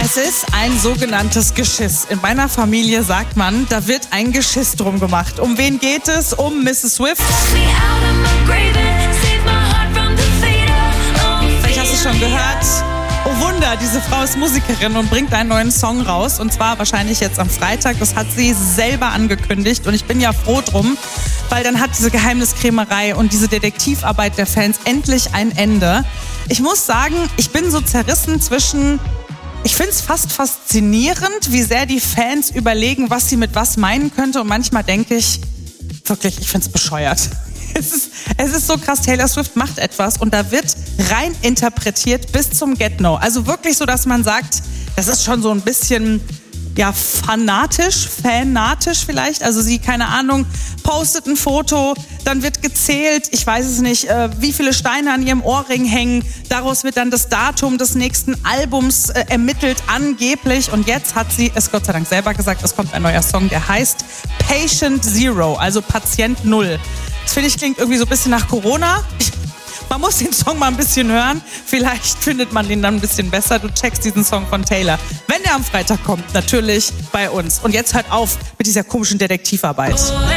Es ist ein sogenanntes Geschiss. In meiner Familie sagt man, da wird ein Geschiss drum gemacht. Um wen geht es? Um Mrs. Swift. Vielleicht hast du es schon gehört. Oh Wunder, diese Frau ist Musikerin und bringt einen neuen Song raus. Und zwar wahrscheinlich jetzt am Freitag. Das hat sie selber angekündigt. Und ich bin ja froh drum, weil dann hat diese Geheimniskrämerei und diese Detektivarbeit der Fans endlich ein Ende. Ich muss sagen, ich bin so zerrissen zwischen... Ich finde es fast faszinierend, wie sehr die Fans überlegen, was sie mit was meinen könnte. Und manchmal denke ich, wirklich, ich finde es bescheuert. Es ist so krass, Taylor Swift macht etwas und da wird rein interpretiert bis zum Get-No. Also wirklich so, dass man sagt, das ist schon so ein bisschen... ja, fanatisch vielleicht. Also sie, keine Ahnung, postet ein Foto, dann wird gezählt, ich weiß es nicht, wie viele Steine an ihrem Ohrring hängen. Daraus wird dann das Datum des nächsten Albums ermittelt, angeblich. Und jetzt hat sie es Gott sei Dank selber gesagt, es kommt ein neuer Song, der heißt Patient Zero, also Patient Null. Das finde ich klingt irgendwie so ein bisschen nach Corona. Man muss den Song mal ein bisschen hören. Vielleicht findet man den dann ein bisschen besser. Du checkst diesen Song von Taylor. Wenn der am Freitag kommt, natürlich bei uns. Und jetzt hört auf mit dieser komischen Detektivarbeit.